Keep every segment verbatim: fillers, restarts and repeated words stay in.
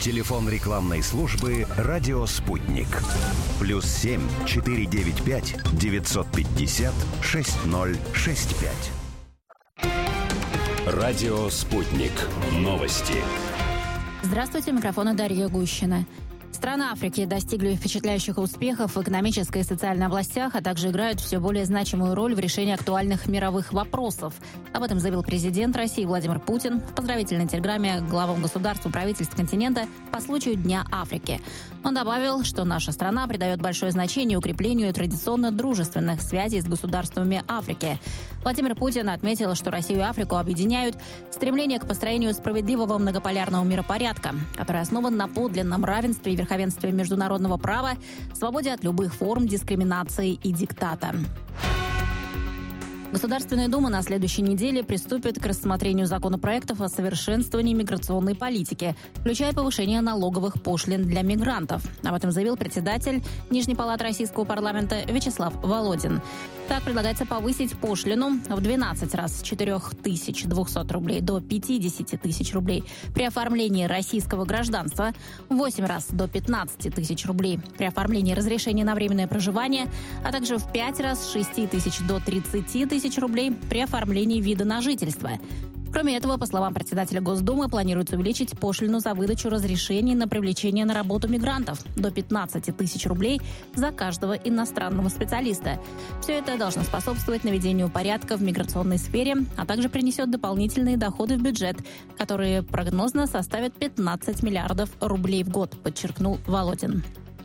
Телефон рекламной службы «Радио Спутник». Плюс семь четыре девять пять девятьсот пятьдесят шесть ноль шесть пять. «Радио Спутник». Новости. Здравствуйте, микрофон Дарья Гущина. Страны Африки достигли впечатляющих успехов в экономической и социальной областях, а также играют все более значимую роль в решении актуальных мировых вопросов. Об этом заявил президент России Владимир Путин в поздравительной телеграмме главам государств и правительств континента по случаю Дня Африки. Он добавил, что наша страна придает большое значение укреплению традиционно дружественных связей с государствами Африки. Владимир Путин отметил, что Россию и Африку объединяют стремление к построению справедливого многополярного миропорядка, который основан на подлинном равенстве и верховенстве международного права, свободе от любых форм дискриминации и диктата. Государственная Дума на следующей неделе приступит к рассмотрению законопроектов о совершенствовании миграционной политики, включая повышение налоговых пошлин для мигрантов. Об этом заявил председатель Нижней палаты Российского парламента Вячеслав Володин. Так предлагается повысить пошлину в двенадцать раз с четырех тысяч двухсот рублей до пятидесяти тысяч рублей при оформлении российского гражданства, в восемь раз до пятнадцати тысяч рублей при оформлении разрешения на временное проживание, а также в пять раз с шести тысяч до тридцати тысяч рублей при оформлении вида на жительство. Кроме этого, по словам председателя Госдумы, планируется увеличить пошлину за выдачу разрешений на привлечение на работу мигрантов до пятнадцати тысяч рублей за каждого иностранного специалиста. Все это должно способствовать наведению порядка в миграционной сфере, а также принесет дополнительные доходы в бюджет, которые прогнозно составят пятнадцать миллиардов рублей в год, подчеркнул Володин.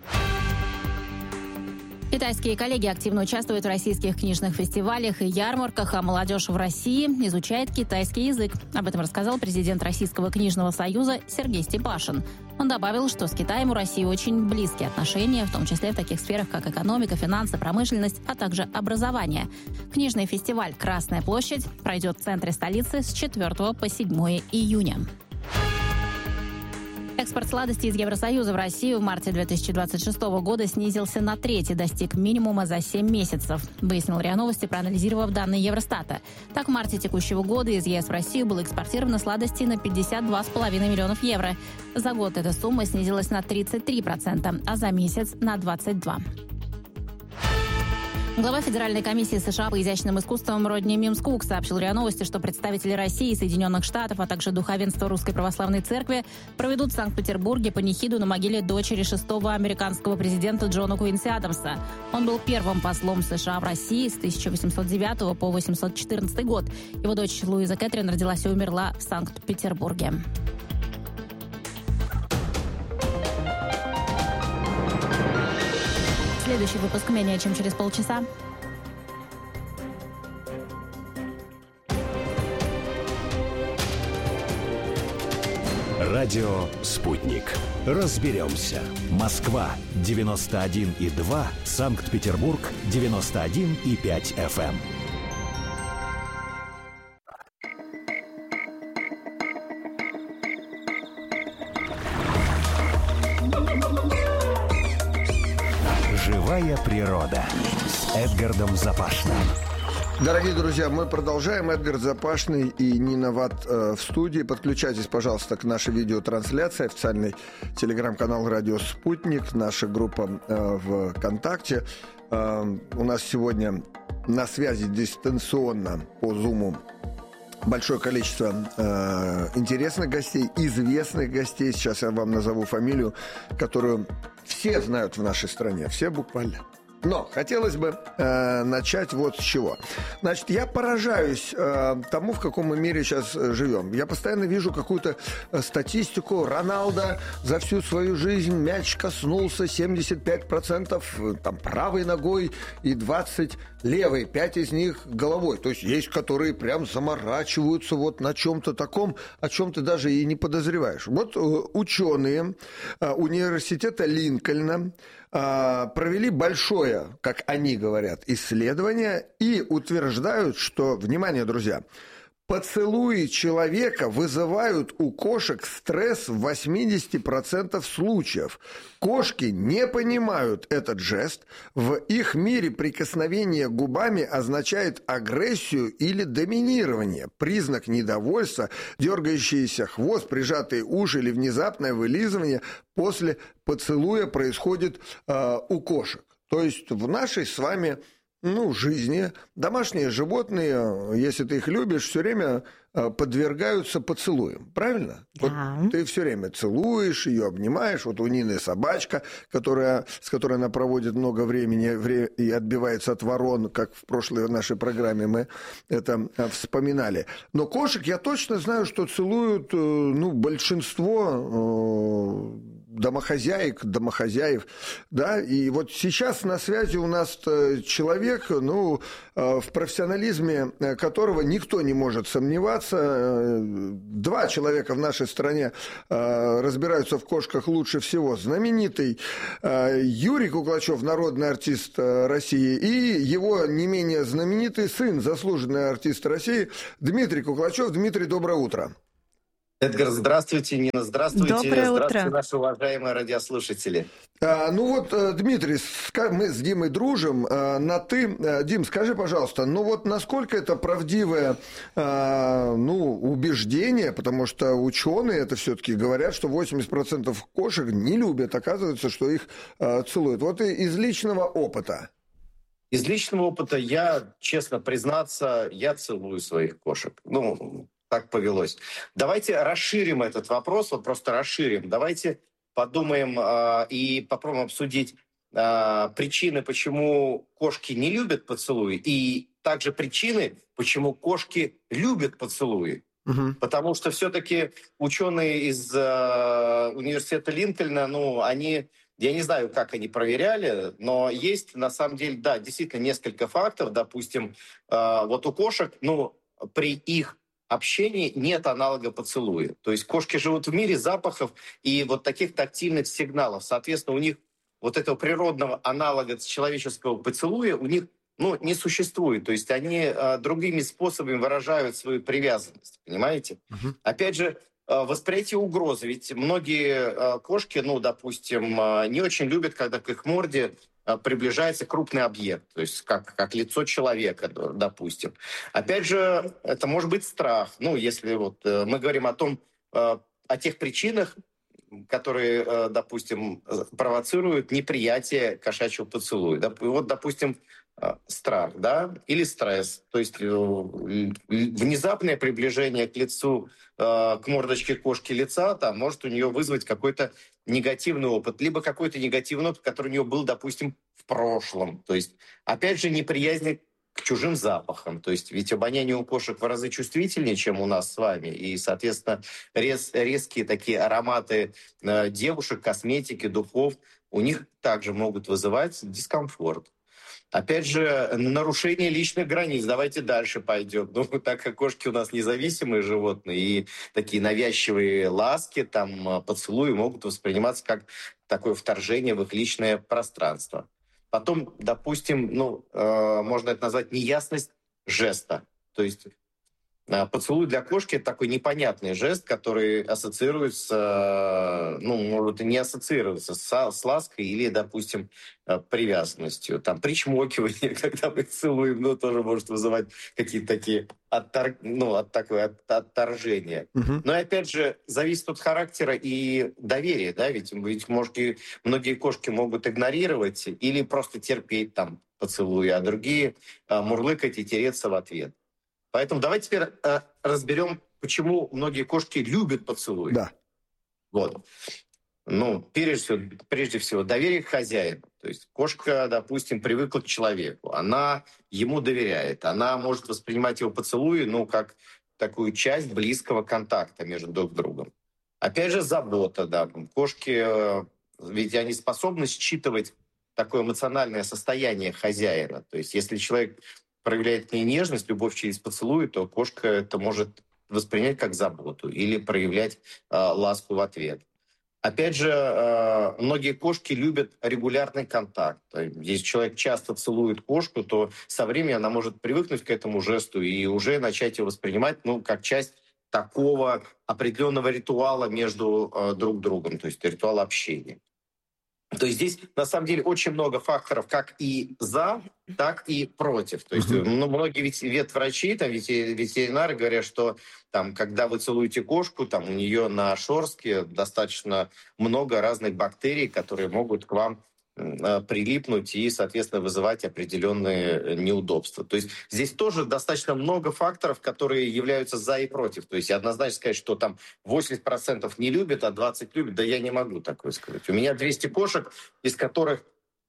Китайские коллеги активно участвуют в российских книжных фестивалях и ярмарках, а молодежь в России изучает китайский язык. Об этом рассказал президент Российского книжного союза Сергей Степашин. Он добавил, что с Китаем у России очень близкие отношения, в том числе в таких сферах, как экономика, финансы, промышленность, а также образование. Книжный фестиваль «Красная площадь» пройдет в центре столицы с четвёртого по седьмое июня. Экспорт сладостей из Евросоюза в Россию в марте две тысячи двадцать шестого года снизился на треть и достиг минимума за семь месяцев, выяснил РИА Новости, проанализировав данные Евростата. Так, в марте текущего года из ЕС в Россию было экспортировано сладостей на пятьдесят два целых пять десятых миллионов евро. За год эта сумма снизилась на тридцать три процента, а за месяц на двадцать два процента. Глава Федеральной комиссии США по изящным искусствам Родни Мимскук сообщил РИА Новости, что представители России, Соединенных Штатов, а также духовенство Русской Православной Церкви проведут в Санкт-Петербурге панихиду на могиле дочери шестого американского президента Джона Куинси Адамса. Он был первым послом США в России с тысяча восемьсот девятого по восемьсот четырнадцатый год. Его дочь Луиза Кэтрин родилась и умерла в Санкт-Петербурге. Следующий выпуск менее чем через полчаса. Радио «Спутник». Разберемся. Москва девяносто один и два, Санкт-Петербург девяносто один и пять эф эм. Живая природа с Эдгардом Запашным. Дорогие друзья, мы продолжаем. Эдгард Запашный и Нина Ват э, в студии. Подключайтесь, пожалуйста, к нашей видеотрансляции. Официальный телеграм-канал «Радио Спутник», наша группа э, ВКонтакте. Э, у нас сегодня на связи дистанционно по Зуму большое количество э, интересных гостей, известных гостей. Сейчас я вам назову фамилию, которую все знают в нашей стране, все буквально. Но хотелось бы э, начать вот с чего. Значит, я поражаюсь э, тому, в каком мы мире сейчас живем. Я постоянно вижу какую-то статистику. Роналдо за всю свою жизнь мяч коснулся семьдесят пять процентов там, правой ногой и двадцать процентов левой, пять из них головой. То есть есть, которые прям заморачиваются вот на чем-то таком, о чем ты даже и не подозреваешь. Вот ученые университета Линкольна провели большое, как они говорят, исследование и утверждают, что, внимание, друзья, Поцелуи человека вызывают у кошек стресс в восемьдесят процентов случаев. Кошки не понимают этот жест. В их мире прикосновение губами означает агрессию или доминирование. Признак недовольства, дергающийся хвост, прижатые уши или внезапное вылизывание после поцелуя происходит э, у кошек. То есть в нашей с вами... Ну, жизни. Домашние животные, если ты их любишь, все время подвергаются поцелуям. Правильно? Да. Вот ты все время целуешь ее, обнимаешь. Вот у Нины собачка, которая, с которой она проводит много времени и отбивается от ворон, как в прошлой нашей программе мы это вспоминали. Но кошек я точно знаю, что целуют ну, большинство домохозяек, домохозяев, да, и вот сейчас на связи у нас человек, ну, в профессионализме которого никто не может сомневаться. Два человека в нашей стране разбираются в кошках лучше всего. Знаменитый Юрий Куклачев, народный артист России, и его не менее знаменитый сын, заслуженный артист России, Дмитрий Куклачев. Дмитрий, доброе утро. Эдгар, здравствуйте, Нина, здравствуйте. Доброе здравствуйте, утро. Наши уважаемые радиослушатели. А, ну вот, Дмитрий, мы с Димой дружим, на «ты». Дим, скажи, пожалуйста, ну вот насколько это правдивое ну, убеждение, потому что ученые это все-таки говорят, что восемьдесят процентов кошек не любят, оказывается, что их целуют. Вот и из личного опыта. Из личного опыта я, честно признаться, я целую своих кошек. Ну... Так повелось. Давайте расширим этот вопрос, вот просто расширим. Давайте подумаем э, и попробуем обсудить э, причины, почему кошки не любят поцелуи, и также причины, почему кошки любят поцелуи. Угу. Потому что все-таки ученые из э, университета Линкольна, ну, они... Я не знаю, как они проверяли, но есть, на самом деле, да, действительно несколько фактов. Допустим, э, вот у кошек, ну, при их общении нет аналога поцелуя. То есть кошки живут в мире запахов и вот таких тактильных сигналов. Соответственно, у них вот этого природного аналога человеческого поцелуя у них ну, не существует. То есть они э, другими способами выражают свою привязанность. Понимаете? Uh-huh. Опять же, э, восприятие угрозы. Ведь многие э, кошки, ну, допустим, э, не очень любят, когда к их морде приближается крупный объект, то есть как, как лицо человека, допустим. Опять же, это может быть страх. Ну, если вот мы говорим о том, о тех причинах, которые, допустим, провоцируют неприятие кошачьего поцелуя. Вот, допустим, страх, да, или стресс. То есть внезапное приближение к лицу, к мордочке кошки лица, там, может у нее вызвать какой-то негативный опыт, либо какой-то негативный опыт, который у нее был, допустим, в прошлом. То есть, опять же, неприязнь к чужим запахам. То есть, ведь обоняние у кошек в разы чувствительнее, чем у нас с вами. И, соответственно, рез, резкие такие ароматы э, девушек, косметики, духов у них также могут вызывать дискомфорт. Опять же, нарушение личных границ. Давайте дальше пойдем. Ну, так как кошки у нас независимые животные, и такие навязчивые ласки, там, поцелуи могут восприниматься как такое вторжение в их личное пространство. Потом, допустим, ну, э, можно это назвать неясность жеста. То есть э, поцелуй для кошки – это такой непонятный жест, который ассоциируется, ну, может и не ассоциируется с, с лаской или, допустим, привязанностью. Там причмокивание, когда мы целуем, ну, тоже может вызывать какие-то такие оттор... ну, от такое от... отторжение. Uh-huh. Но опять же, зависит от характера и доверия, да, ведь, ведь можете, многие кошки могут игнорировать или просто терпеть там поцелуи, а другие а, мурлыкать и тереться в ответ. Поэтому давайте теперь а, разберем, почему многие кошки любят поцелуи. Да. Вот. Ну, прежде всего, прежде всего, доверие к хозяину. То есть кошка, допустим, привыкла к человеку. Она ему доверяет. Она может воспринимать его поцелуи, ну, как такую часть близкого контакта между друг другом. Опять же, забота, да. Кошки, ведь они способны считывать такое эмоциональное состояние хозяина. То есть если человек проявляет к ней нежность, любовь через поцелуй, то кошка это может воспринять как заботу или проявлять э, ласку в ответ. Опять же, многие кошки любят регулярный контакт. Если человек часто целует кошку, то со временем она может привыкнуть к этому жесту и уже начать его воспринимать, ну, как часть такого определенного ритуала между э, друг другом, то есть ритуала общения. То есть здесь, на самом деле, очень много факторов, как и за, так и против. То есть ну, многие ведь ветврачи, там, ветеринары говорят, что там, когда вы целуете кошку, там, у нее на шерстке достаточно много разных бактерий, которые могут к вам э, прилипнуть и, соответственно, вызывать определенные неудобства. То есть здесь тоже достаточно много факторов, которые являются за и против. То есть однозначно сказать, что там восемьдесят процентов не любят, а двадцать процентов любят, да я не могу такое сказать. У меня двести кошек, из которых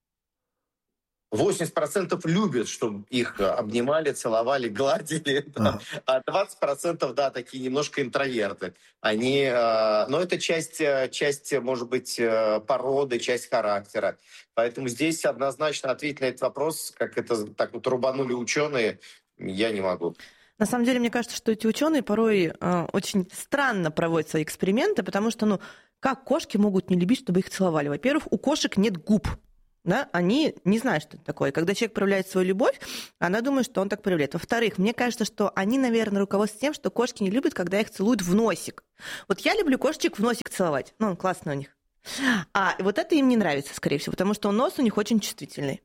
восемьдесят процентов любят, чтобы их обнимали, целовали, гладили, да. А двадцать процентов, да, такие немножко интроверты. Они, э, но это часть, часть, может быть, породы, часть характера. Поэтому здесь однозначно ответить на этот вопрос, как это так вот рубанули ученые, я не могу. На самом деле, мне кажется, что эти ученые порой э, очень странно проводят свои эксперименты, потому что, ну, как кошки могут не любить, чтобы их целовали? Во-первых, у кошек нет губ. Да, они не знают, что это такое. Когда человек проявляет свою любовь, она думает, что он так проявляет. Во-вторых, мне кажется, что они, наверное, руководствуются тем, что кошки не любят, когда их целуют в носик. Вот я люблю кошечек в носик целовать. Ну, он классный у них. А вот это им не нравится, скорее всего, потому что нос у них очень чувствительный.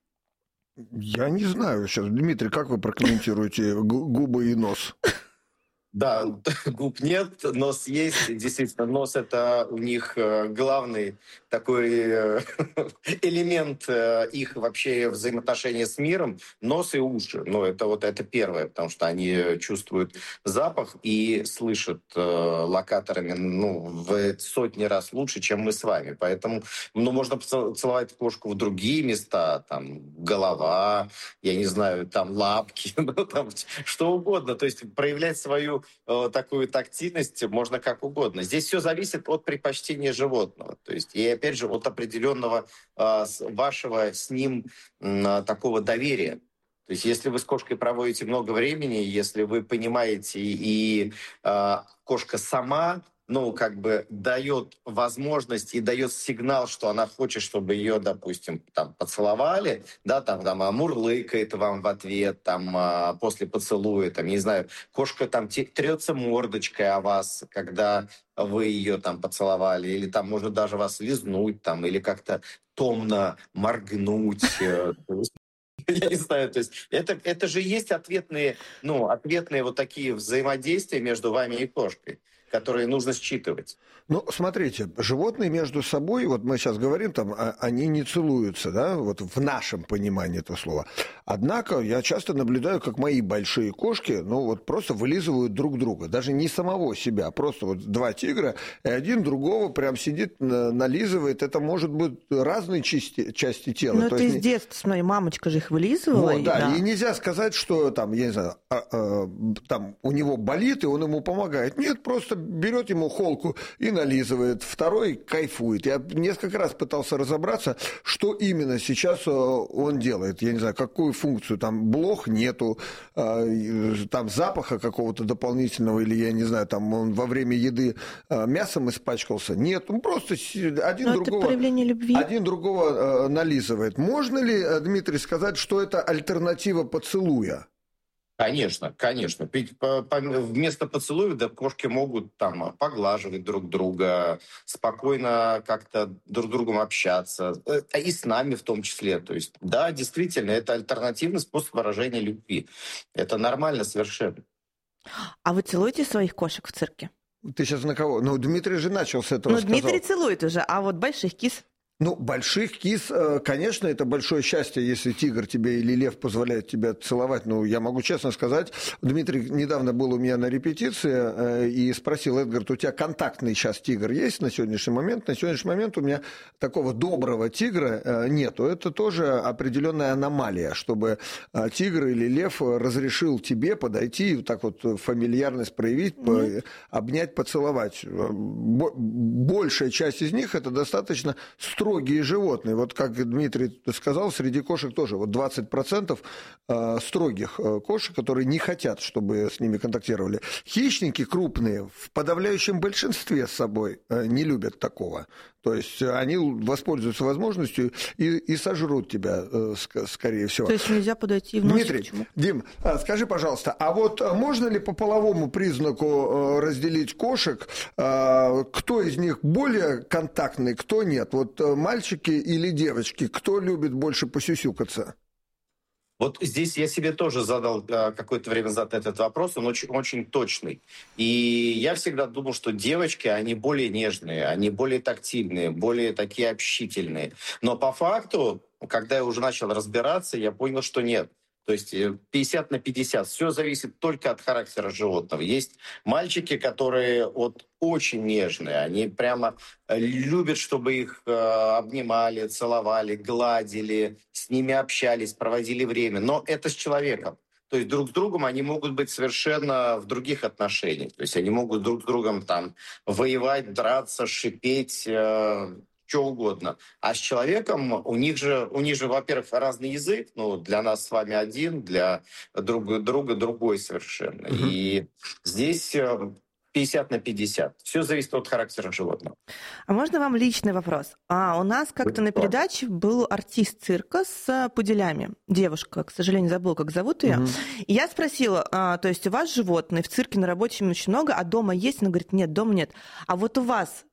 Я не знаю сейчас. Дмитрий, как вы прокомментируете губы и нос? Да, губ нет, нос есть. Действительно, нос – это у них главный такой элемент их вообще взаимоотношения с миром. Нос и уши. Ну, это вот это первое, потому что они чувствуют запах и слышат локаторами, ну, в сотни раз лучше, чем мы с вами. Поэтому, ну, можно поцеловать кошку в другие места, там, голова, я не знаю, там, лапки, ну, там, что угодно. То есть проявлять свою такую тактильность можно как угодно. Здесь все зависит от предпочтения животного. То есть, и опять же, от определенного э, вашего с ним э, такого доверия. То есть, если вы с кошкой проводите много времени, если вы понимаете, и э, кошка сама, ну, как бы дает возможность и дает сигнал, что она хочет, чтобы ее, допустим, там, поцеловали, да, там, там, мурлыкает вам в ответ, там, а, после поцелуя, там, не знаю, кошка там трется мордочкой о вас, когда вы ее там поцеловали, или там может даже вас лизнуть, там, или как-то томно моргнуть. Я не знаю, то есть это, это же есть ответные, ну, ответные вот такие взаимодействия между вами и кошкой, которые нужно считывать. Ну, смотрите, животные между собой, вот мы сейчас говорим, там, они не целуются, да, вот в нашем понимании этого слова. Однако я часто наблюдаю, как мои большие кошки, ну, вот просто вылизывают друг друга, даже не самого себя, просто вот два тигра, и один другого прям сидит, нализывает, это может быть разные части, части тела. Ну, это из детства, смотри, мамочка же их вылизывала. Вот, и, да, да, и нельзя сказать, что там, я не знаю, а, а, там у него болит, и он ему помогает. Нет, просто берет ему холку и нализывает, второй кайфует. Я несколько раз пытался разобраться, что именно сейчас он делает. Я не знаю, какую функцию. Там блох нету, там запаха какого-то дополнительного, или, я не знаю, там он во время еды мясом испачкался. Нет, он просто один Но другого, это проявление любви. один другого нализывает. Можно ли, Дмитрий, сказать, что это альтернатива поцелуя? Конечно, конечно. Вместо поцелуев да, кошки могут там поглаживать друг друга, спокойно как-то друг с другом общаться, и с нами в том числе. То есть, да, действительно, это альтернативный способ выражения любви. Это нормально совершенно. А вы целуете своих кошек в цирке? Ты сейчас на кого? Ну, Дмитрий же начал с этого. Ну, сказал. Дмитрий целует уже, а вот больших кис... Ну, больших кис, конечно, это большое счастье, если тигр тебе или лев позволяет тебя целовать. Ну, я могу честно сказать, Дмитрий недавно был у меня на репетиции и спросил: Эдгард, у тебя контактный сейчас тигр есть на сегодняшний момент? На сегодняшний момент у меня такого доброго тигра нету. Это тоже определенная аномалия, чтобы тигр или лев разрешил тебе подойти, так вот фамильярность проявить, mm-hmm. обнять, поцеловать. Большая часть из них это достаточно строго строгие животные. Вот как Дмитрий сказал, среди кошек тоже вот двадцать процентов строгих кошек, которые не хотят, чтобы с ними контактировали. Хищники крупные в подавляющем большинстве с собой не любят такого. То есть они воспользуются возможностью и, и сожрут тебя, скорее всего. То есть нельзя подойти в нос? Дмитрий, Дим, скажи, пожалуйста, а вот можно ли по половому признаку разделить кошек, кто из них более контактный, кто нет? Вот мальчики или девочки, кто любит больше посюсюкаться? Вот здесь я себе тоже задал какое-то время назад этот вопрос, он очень, очень точный. И я всегда думал, что девочки, они более нежные, они более тактильные, более такие общительные. Но по факту, когда я уже начал разбираться, я понял, что нет. То есть пятьдесят на пятьдесят. Все зависит только от характера животного. Есть мальчики, которые вот очень нежные. Они прямо любят, чтобы их э, обнимали, целовали, гладили, с ними общались, проводили время. Но это с человеком. То есть друг с другом они могут быть совершенно в других отношениях. То есть они могут друг с другом там воевать, драться, шипеть, э, что угодно. А с человеком у них же, у них же, во-первых, разный язык, ну, для нас с вами один, для друг друга другой совершенно. Mm-hmm. И здесь пятьдесят на пятьдесят. Все зависит от характера животного. А можно вам личный вопрос? А, у нас как-то на передаче был артист цирка с пуделями. Девушка, к сожалению, забыла, как зовут ее. Mm-hmm. И я спросила, а, то есть у вас животные в цирке на работе очень много, а дома есть? Она говорит, нет, дома нет. А вот у вас